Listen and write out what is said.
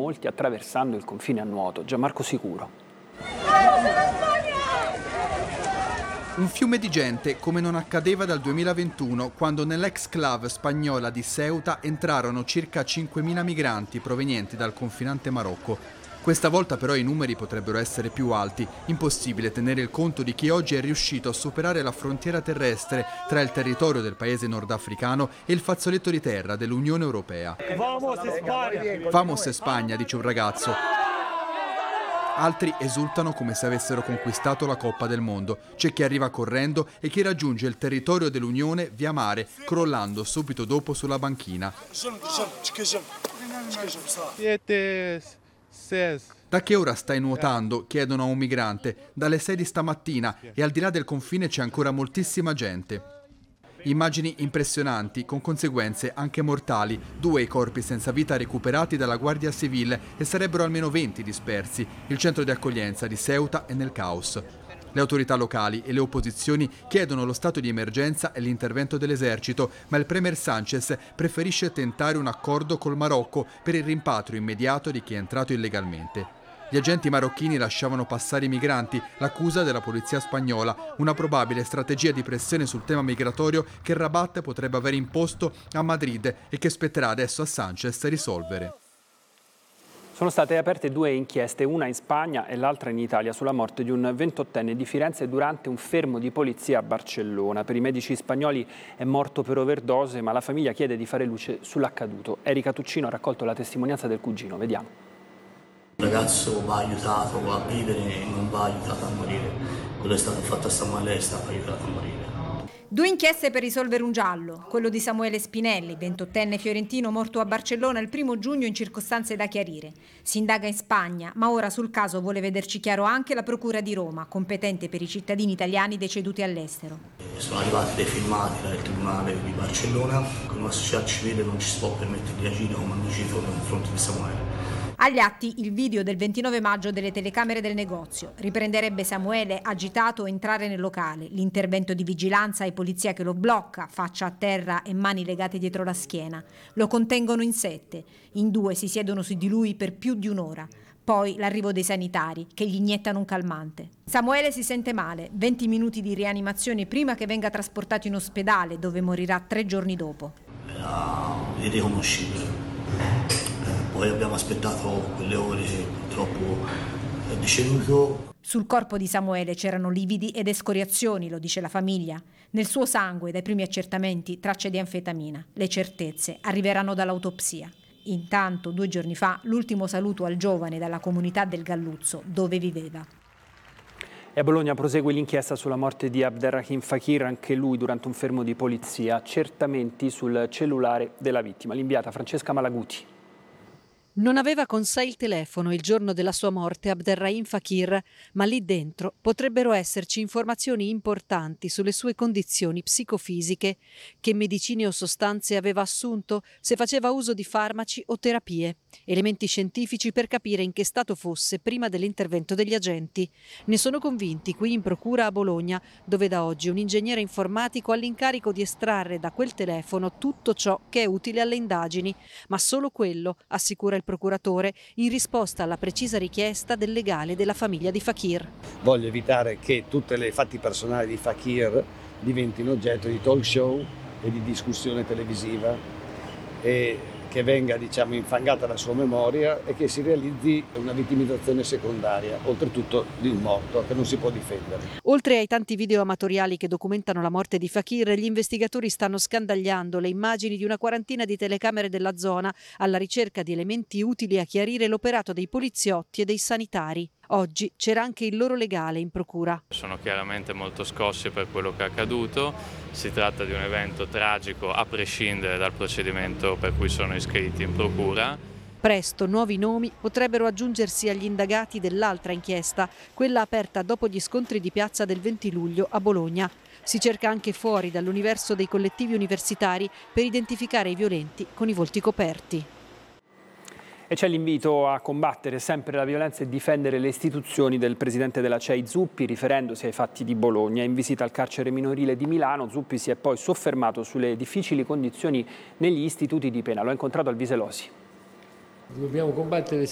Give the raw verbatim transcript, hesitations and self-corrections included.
molti attraversando il confine a nuoto. Gianmarco Sicuro. Un fiume di gente come non accadeva dal duemilaventuno, quando nell'ex-clave spagnola di Ceuta entrarono circa cinquemila migranti provenienti dal confinante Marocco. Questa volta però i numeri potrebbero essere più alti. Impossibile tenere il conto di chi oggi è riuscito a superare la frontiera terrestre tra il territorio del paese nordafricano e il fazzoletto di terra dell'Unione Europea. Vamos Spagna! Vamos Spagna, dice un ragazzo. Altri esultano come se avessero conquistato la Coppa del Mondo. C'è chi arriva correndo e chi raggiunge il territorio dell'Unione via mare, crollando subito dopo sulla banchina. Da che ora stai nuotando? Chiedono a un migrante. Dalle sei di stamattina, e al di là del confine c'è ancora moltissima gente. Immagini impressionanti, con conseguenze anche mortali. Due i corpi senza vita recuperati dalla Guardia Civile e sarebbero almeno venti dispersi. Il centro di accoglienza di Ceuta è nel caos. Le autorità locali e le opposizioni chiedono lo stato di emergenza e l'intervento dell'esercito, ma il premier Sánchez preferisce tentare un accordo col Marocco per il rimpatrio immediato di chi è entrato illegalmente. Gli agenti marocchini lasciavano passare i migranti, l'accusa della polizia spagnola, una probabile strategia di pressione sul tema migratorio che Rabat potrebbe aver imposto a Madrid e che spetterà adesso a Sánchez risolvere. Sono state aperte due inchieste, una in Spagna e l'altra in Italia, sulla morte di un ventottenne di Firenze durante un fermo di polizia a Barcellona. Per i medici spagnoli è morto per overdose, ma la famiglia chiede di fare luce sull'accaduto. Erika Tuccino ha raccolto la testimonianza del cugino, vediamo. Il ragazzo va aiutato, va a vivere e non va aiutato a morire. Quello è stato fatto a Samuele, è stato aiutato a morire. Due inchieste per risolvere un giallo, quello di Samuele Spinelli, ventottenne fiorentino morto a Barcellona il primo giugno in circostanze da chiarire. Si indaga in Spagna, ma ora sul caso vuole vederci chiaro anche la Procura di Roma, competente per i cittadini italiani deceduti all'estero. Sono arrivati dei filmati dal Tribunale di Barcellona, con una società civile non ci si può permettere di agire come hanno agito nei confronti di Samuele. Agli atti il video del ventinove maggio delle telecamere del negozio. Riprenderebbe Samuele agitato entrare nel locale, l'intervento di vigilanza e polizia che lo blocca, faccia a terra e mani legate dietro la schiena. Lo contengono in sette, in due si siedono su di lui per più di un'ora. Poi l'arrivo dei sanitari che gli iniettano un calmante. Samuele si sente male, venti minuti di rianimazione prima che venga trasportato in ospedale dove morirà tre giorni dopo. Era irriconoscibile. Poi abbiamo aspettato quelle ore, purtroppo è deceduto. Sul corpo di Samuele c'erano lividi ed escoriazioni, lo dice la famiglia. Nel suo sangue, dai primi accertamenti, tracce di anfetamina. Le certezze arriveranno dall'autopsia. Intanto, due giorni fa, l'ultimo saluto al giovane dalla comunità del Galluzzo, dove viveva. E a Bologna prosegue l'inchiesta sulla morte di Abderrahim Fakir, anche lui durante un fermo di polizia. Accertamenti sul cellulare della vittima. L'inviata Francesca Malaguti. Non aveva con sé il telefono il giorno della sua morte Abderrahim Fakir, ma lì dentro potrebbero esserci informazioni importanti sulle sue condizioni psicofisiche, che medicine o sostanze aveva assunto, se faceva uso di farmaci o terapie, elementi scientifici per capire in che stato fosse prima dell'intervento degli agenti. Ne sono convinti qui in procura a Bologna, dove da oggi un ingegnere informatico ha l'incarico di estrarre da quel telefono tutto ciò che è utile alle indagini, ma solo quello, assicura il procuratore, in risposta alla precisa richiesta del legale della famiglia di Fakir. Voglio evitare che tutte le fatti personali di Fakir diventino oggetto di talk show e di discussione televisiva e che venga, diciamo, infangata la sua memoria e che si realizzi una vittimizzazione secondaria, oltretutto di un morto che non si può difendere. Oltre ai tanti video amatoriali che documentano la morte di Fakir, gli investigatori stanno scandagliando le immagini di una quarantina di telecamere della zona alla ricerca di elementi utili a chiarire l'operato dei poliziotti e dei sanitari. Oggi c'era anche il loro legale in procura. Sono chiaramente molto scossi per quello che è accaduto. Si tratta di un evento tragico a prescindere dal procedimento per cui sono iscritti in procura. Presto nuovi nomi potrebbero aggiungersi agli indagati dell'altra inchiesta, quella aperta dopo gli scontri di piazza del venti luglio a Bologna. Si cerca anche fuori dall'universo dei collettivi universitari per identificare i violenti con i volti coperti. E c'è l'invito a combattere sempre la violenza e difendere le istituzioni del presidente della C E I Zuppi, riferendosi ai fatti di Bologna. In visita al carcere minorile di Milano, Zuppi si è poi soffermato sulle difficili condizioni negli istituti di pena. L'ho incontrato al Viselosi. Dobbiamo combattere